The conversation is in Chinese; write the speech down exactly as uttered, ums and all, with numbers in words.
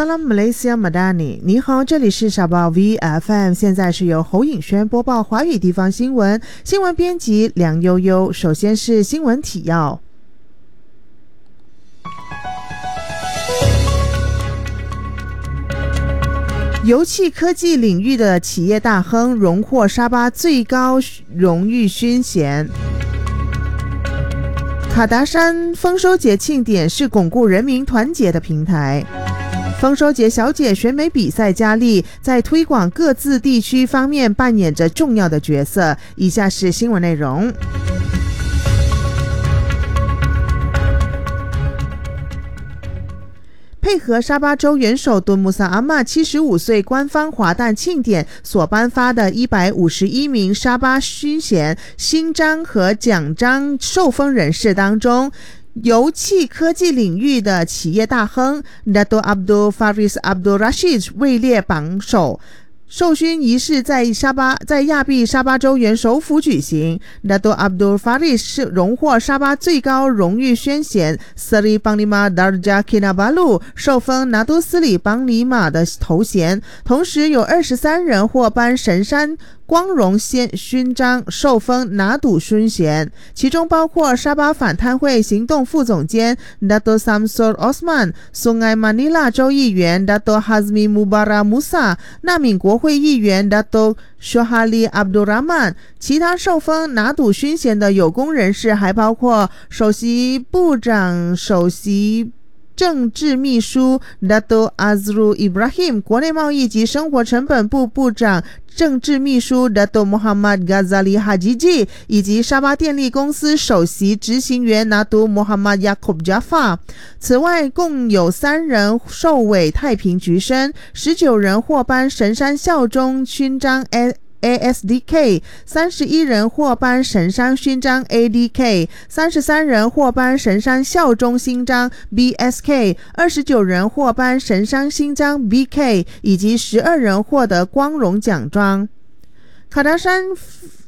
Salam Malaysia Madani， 你好，这里是沙巴 V F M， 现在是由侯颖轩播报华语地方新闻，新闻编辑梁悠悠。首先是新闻提要。油气科技领域的企业大亨荣获沙巴最高荣誉勋衔。卡达山丰收节庆典是巩固人民团结的平台。丰收节小姐选美比赛佳丽，在推广各自地区方面扮演着重要的角色。以下是新闻内容。配合沙巴州元首敦穆萨阿玛七十五岁官方华诞庆典所颁发的一百五十一名沙巴勋衔、勋章和奖章受封人士当中，油气科技领域的企业大亨 Dato' Abdul Faris Abdul Rashid 位列榜首。授勋仪式在沙巴在亚庇沙巴州元首府举行。Dato' Abdul Faris 是荣获沙巴最高荣誉勋衔 Seri Panglima Darjah Kinabalu， 受封拿督斯里邦里马的头衔，同时有二十三人获颁神山光荣勋章，受封拿督勋衔，其中包括沙巴反贪会行动副总监 Dato' Samsul Osman、 Sungai Manila 州议员 Dato' Hazmi Mubarak Musa、 纳闽国会议员 Dato' Shohali Abdul Rahman。 其他受封拿督勋衔的有功人士还包括首席部长、首席政治秘书 Dato' Azrul Ibrahim， 国内贸易及生活成本部部长、政治秘书 Dato' Muhammad Ghazali Hajiji， 以及沙巴电力公司首席执行员 Dato' Muhammad Yaakob Jafar。 此外，共有三人受委太平局生，十九人获颁神山效忠勋章 A S D K， 三十一人获颁神山勋章 A D K， 三十三人获颁神山效忠勋章 B S K， 二十九人获颁神山勋章 B K， 以及十二人获得光荣奖章。卡达山